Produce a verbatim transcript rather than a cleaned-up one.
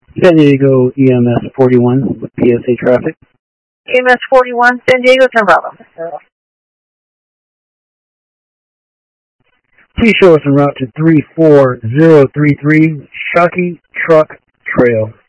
San Diego E M S forty-one with P S A traffic. E M S forty-one, San Diego, ten Bravo. Please show us en route to three four zero three three Shockey Truck Trail.